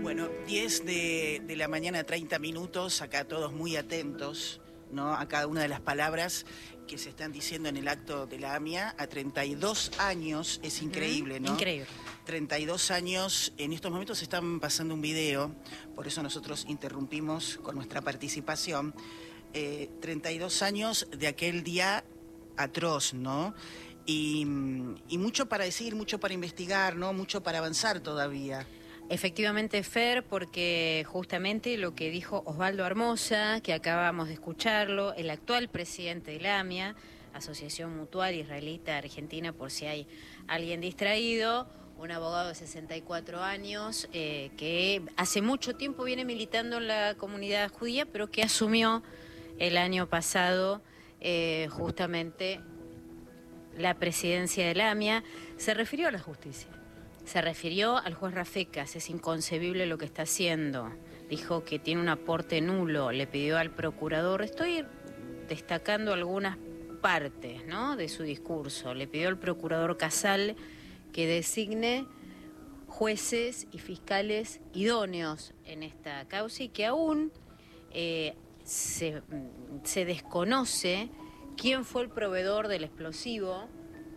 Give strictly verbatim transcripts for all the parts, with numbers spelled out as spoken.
Bueno, diez de, de la mañana, treinta minutos, acá todos muy atentos, ¿no? A cada una de las palabras que se están diciendo en el acto de la AMIA. A treinta y dos años, es increíble, ¿no? Increíble. treinta y dos años, en estos momentos están pasando un video, por eso nosotros interrumpimos con nuestra participación. Eh, treinta y dos años de aquel día atroz, ¿no? Y, y mucho para decir, mucho para investigar, ¿no? Mucho para avanzar todavía. Efectivamente, Fer, porque justamente lo que dijo Osvaldo Armoza, que acabamos de escucharlo, el actual presidente de la AMIA, Asociación Mutual Israelita Argentina, por si hay alguien distraído, un abogado de sesenta y cuatro años, eh, que hace mucho tiempo viene militando en la comunidad judía, pero que asumió el año pasado eh, justamente la presidencia de la AMIA, se refirió a la justicia. Se refirió al juez Rafecas, es inconcebible lo que está haciendo. Dijo que tiene un aporte nulo, le pidió al procurador, estoy destacando algunas partes, ¿no?, de su discurso. Le pidió al procurador Casal que designe jueces y fiscales idóneos en esta causa y que aún eh, se, se desconoce quién fue el proveedor del explosivo.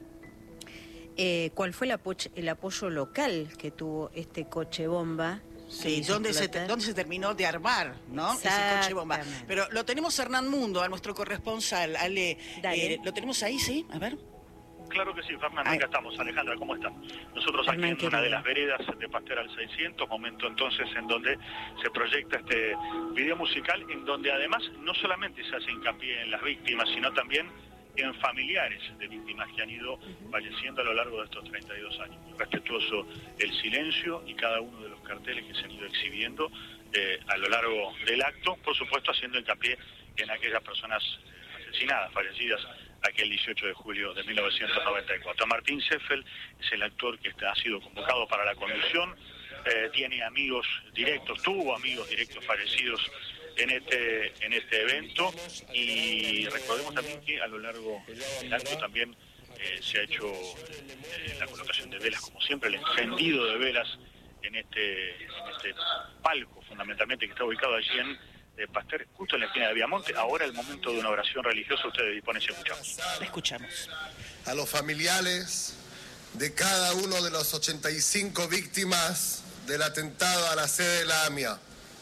Eh, ¿Cuál fue el apoyo, el apoyo local que tuvo este coche bomba? Sí, ¿dónde se, ¿dónde se terminó de armar, ¿no? Ese coche bomba. Pero lo tenemos a Hernán Mundo, a nuestro corresponsal. Ale, eh, ¿lo tenemos ahí, sí? A ver. Claro que sí, Fernanda, acá estamos. Alejandra, ¿cómo estás? Nosotros aquí en una de las veredas de Pasteur al seiscientos, momento entonces en donde se proyecta este video musical, en donde además no solamente se hace hincapié en las víctimas, sino también en familiares de víctimas que han ido falleciendo a lo largo de estos treinta y dos años. Respetuoso el silencio y cada uno de los carteles que se han ido exhibiendo eh, a lo largo del acto, por supuesto haciendo hincapié en aquellas personas asesinadas, fallecidas aquel dieciocho de julio de mil novecientos noventa y cuatro. Martín Seffel es el actor que está, ha sido convocado para la conducción, eh, tiene amigos directos, tuvo amigos directos fallecidos en este en este evento, y recordemos también que a lo largo del acto también eh, se ha hecho eh, la colocación de velas, como siempre, el encendido de velas en este, en este palco fundamentalmente que está ubicado allí en eh, Pasteur, justo en la esquina de Viamonte. Ahora el momento de una oración religiosa, ustedes disponen si escuchamos. Escuchamos. A los familiares de cada uno de los ochenta y cinco víctimas del atentado a la sede de la AMIA,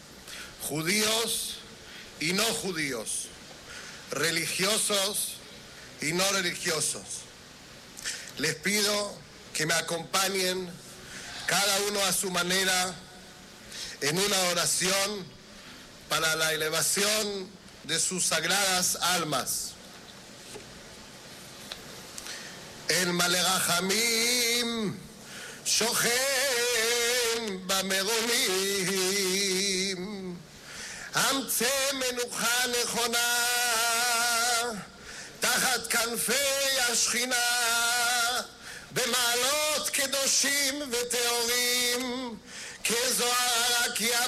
judíos y no judíos, religiosos y no religiosos. Les pido que me acompañen, cada uno a su manera, en una oración para la elevación de sus sagradas almas. El Malerajamim, Shochen Bameronim, אמצא מנוחה נכונה תחת כנפי השכינה במעלות קדושים וטהורים כזוהר הרקיע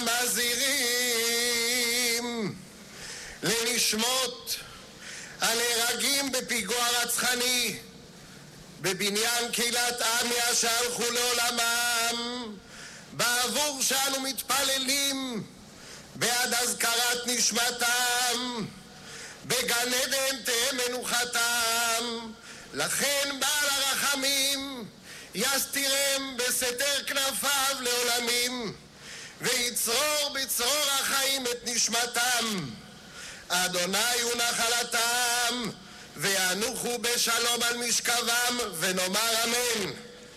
מזהירים לנשמות הנהרגים בפיגוע רצחני בבניין קהילת עמיה שהלכו לעולמם, בעבור שאנו מתפללים בעד הזכרת נשמתם, בגן עדן תהא מנוחתם. לכן בעל הרחמים יסתירם בסתר כנפיו לעולמים, ויצרור בצרור החיים את נשמתם. אדוני הוא נחלתם, וינוחו בשלום על משכבם, ונאמר אמן.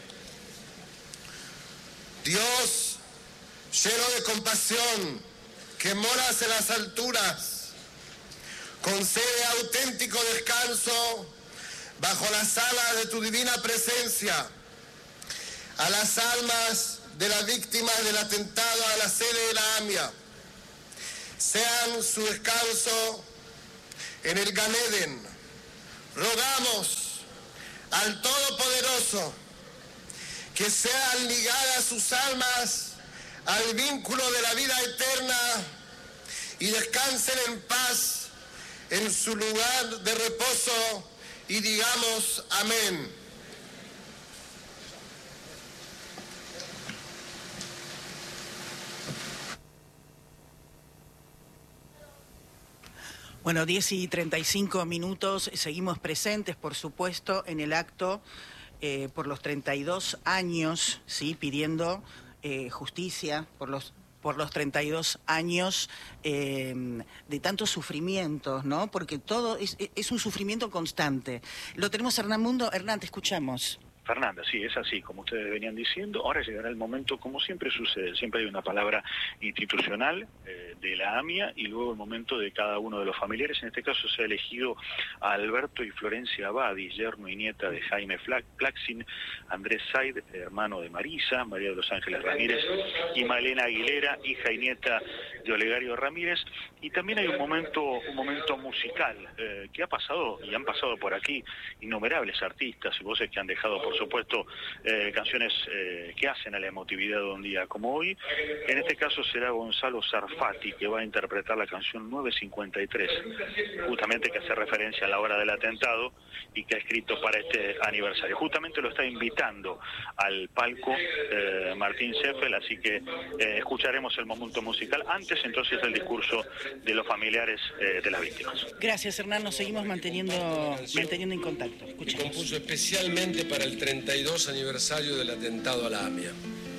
Dios, lleno de compasión, que moras en las alturas, concede auténtico descanso bajo las alas de tu divina presencia a las almas de las víctimas del atentado a la sede de la AMIA. Sean su descanso en el Gan Eden. Rogamos al Todopoderoso que sean ligadas sus almas al vínculo de la vida eterna y descansen en paz en su lugar de reposo, y digamos amén. Bueno, diez y treinta y cinco minutos, seguimos presentes, por supuesto, en el acto eh, por los treinta y dos años, ¿sí? Pidiendo eh, justicia por los, por los treinta y dos años eh, de tantos sufrimientos, ¿no? Porque todo es, es un sufrimiento constante. Lo tenemos a Hernán Mundo. Hernán, te escuchamos. Fernanda, sí, es así, como ustedes venían diciendo. Ahora llegará el momento, como siempre sucede, siempre hay una palabra institucional eh, de la AMIA y luego el momento de cada uno de los familiares. En este caso se ha elegido a Alberto y Florencia Abadis, yerno y nieta de Jaime Plaxin, Andrés Said, hermano de Marisa, María de los Ángeles Ramírez, y Malena Aguilera, hija y nieta de Olegario Ramírez. Y también hay un momento, un momento musical eh, que ha pasado y han pasado por aquí innumerables artistas y voces que han dejado, por supuesto, eh, canciones eh, que hacen a la emotividad de un día como hoy. En este caso será Gonzalo Sarfati, que va a interpretar la canción nueve cincuenta y tres, justamente que hace referencia a la hora del atentado y que ha escrito para este aniversario. Justamente lo está invitando al palco eh, Martín Seffel, así que eh, escucharemos el momento musical. Antes, entonces, el discurso de los familiares eh, de las víctimas. Gracias, Hernán. Nos seguimos manteniendo, manteniendo en contacto. Y compuso especialmente para el treinta y dos aniversario del atentado a la AMIA.